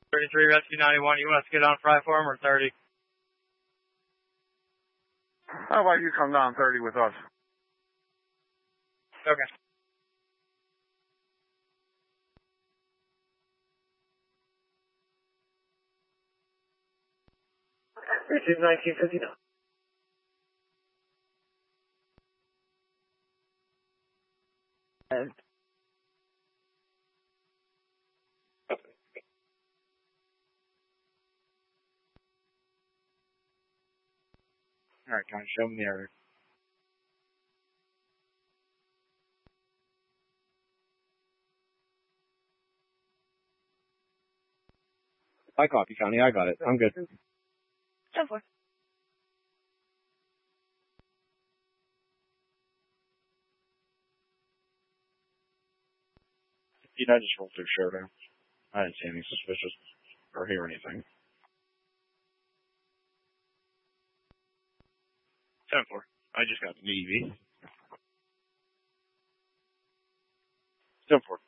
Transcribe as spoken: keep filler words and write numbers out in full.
thirty-three, Rescue ninety-one. You want us to get on Fry for him or thirty? How about you come down thirty with us? Okay. Receive nineteen fifty-nine. And all right, John, show me the area. I copy, County. I got it. I'm good. ten four. You know, I just rolled through Showdown. I didn't see any suspicious or hear anything. ten four. I just got an E V. ten four.